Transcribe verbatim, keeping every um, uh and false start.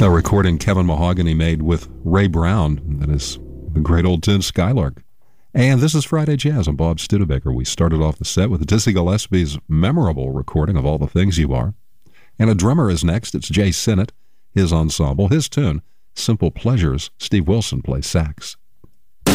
A recording Kevin Mahogany made with Ray Brown. That is the great old tune Skylark. And this is Friday Jazz. I'm Bob Studebaker. We started off the set with Dizzy Gillespie's memorable recording of All the Things You Are. And a drummer is next. It's Jay Sinnott, his ensemble, his tune, Simple Pleasures. Steve Wilson plays sax.